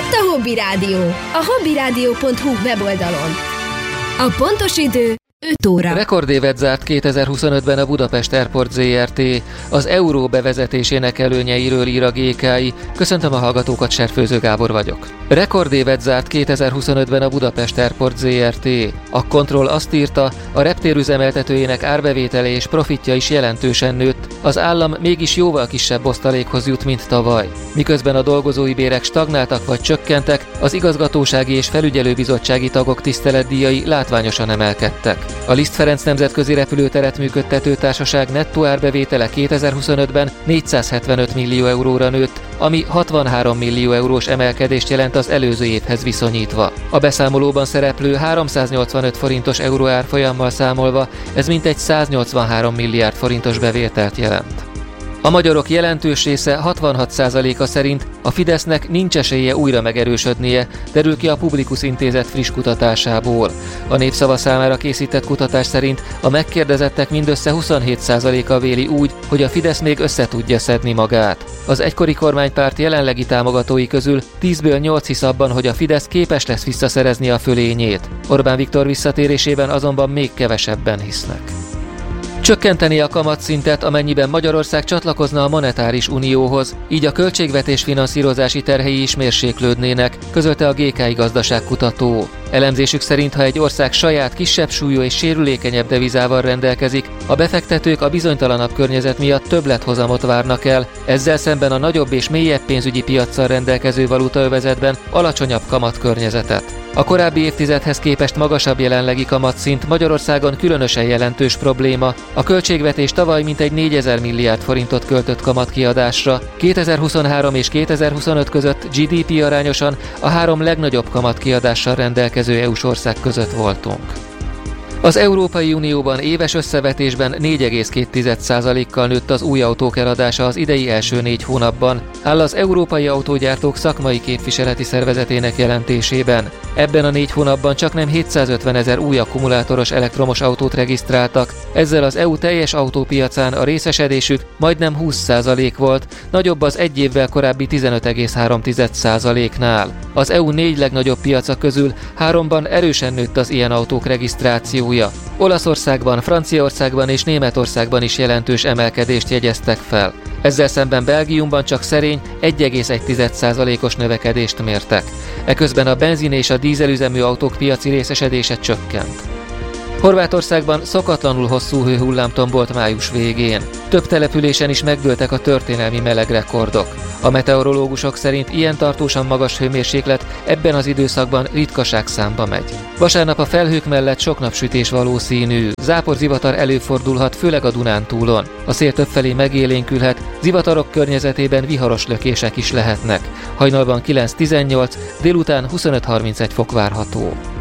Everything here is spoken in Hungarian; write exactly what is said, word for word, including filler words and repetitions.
Itt a Hobby Rádió, a hobbyradio pont hu weboldalon. A pontos idő öt óra. Rekordévet zárt kétezer-huszonötben a Budapest Airport zé er té. Az euró bevezetésének előnyeiről ír a gé ká i. Köszöntöm a hallgatókat, Serfőző Gábor vagyok. Rekordévet zárt kétezer-huszonötben a Budapest Airport zé er té. A Control azt írta, a reptér üzemeltetőjének árbevétele és profitja is jelentősen nőtt, az állam mégis jóval kisebb osztalékhoz jut, mint tavaly. Miközben a dolgozói bérek stagnáltak vagy csökkentek, az igazgatósági és felügyelőbizottsági tagok tiszteletdíjai látványosan emelkedtek. A Liszt Ferenc nemzetközi repülőteret működtető társaság nettó árbevétele kétezer-huszonötben négyszázhetvenöt millió euróra nőtt, ami hatvanhárom millió eurós emelkedést jelent az előző évhez viszonyítva. A beszámolóban szereplő háromszáznyolcvanöt forintos euró árfolyammal számolva ez mintegy száznyolcvanhárom milliárd forintos bevételt jelent. A magyarok jelentős része hatvanhat százaléka szerint a Fidesznek nincs esélye újra megerősödnie, derül ki a Publikus Intézet friss kutatásából. A Népszava számára készített kutatás szerint a megkérdezettek mindössze huszonhét százaléka véli úgy, hogy a Fidesz még össze tudja szedni magát. Az egykori kormánypárt jelenlegi támogatói közül tízből nyolc hisz abban, hogy a Fidesz képes lesz visszaszerezni a fölényét. Orbán Viktor visszatérésében azonban még kevesebben hisznek. Csökkenteni a kamatszintet, amennyiben Magyarország csatlakozna a monetáris unióhoz, így a költségvetés finanszírozási terhei is mérséklődnének, közölte a gé ká i gazdaságkutató. Elemzésük szerint, ha egy ország saját kisebb súlyú és sérülékenyebb devizával rendelkezik, a befektetők a bizonytalanabb környezet miatt többlethozamot várnak el, ezzel szemben a nagyobb és mélyebb pénzügyi piaccal rendelkező valutaövezetben alacsonyabb kamatkörnyezetet. A korábbi évtizedhez képest magasabb jelenlegi kamatszint Magyarországon különösen jelentős probléma. A költségvetés tavaly mintegy négyezer milliárd forintot költött kamatkiadásra, kétezer-huszonhárom és kétezer-huszonöt között gé dé pé arányosan a három legnagyobb kamatkiadással rendelkező é u-s ország között voltunk. Az Európai Unióban éves összevetésben négy egész két százalékkal nőtt az új autók eladása az idei első négy hónapban, áll az Európai Autógyártók Szakmai Képviseleti Szervezetének jelentésében. Ebben a négy hónapban csaknem hétszázötven ezer új akkumulátoros elektromos autót regisztráltak, ezzel az é u teljes autópiacán a részesedésük majdnem húsz százalék volt, nagyobb az egy évvel korábbi tizenöt egész három százaléknál. Az é u négy legnagyobb piaca közül háromban erősen nőtt az ilyen autók regisztrációja. Olaszországban, Franciaországban és Németországban is jelentős emelkedést jegyeztek fel. Ezzel szemben Belgiumban csak szerény egy egész egy százalékos növekedést mértek. Eközben a benzin és a dízelüzemű autók piaci részesedése csökkent. Horvátországban szokatlanul hosszú hőhullám tombolt május végén. Több településen is megdőltek a történelmi meleg rekordok. A meteorológusok szerint ilyen tartósan magas hőmérséklet ebben az időszakban ritkaság számba megy. Vasárnap a felhők mellett sok napsütés valószínű. Záporzivatar előfordulhat, főleg a Dunántúlon. A szél többfelé megélénkülhet, zivatarok környezetében viharos lökések is lehetnek. Hajnalban kilenc tizennyolc, délután huszonöt harmincegy fok várható.